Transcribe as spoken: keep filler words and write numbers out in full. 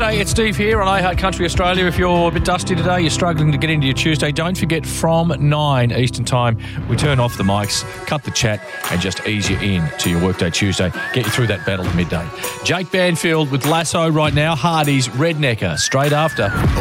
G'day, it's Steve here on iHeart Country Australia. If you're a bit dusty today, you're struggling to get into your Tuesday, don't forget from nine Eastern Time, we turn off the mics, cut the chat, and just ease you in to your workday Tuesday. Get you through that battle to midday. Jake Banfield with Lasso right now. Hardy's Rednecker straight after.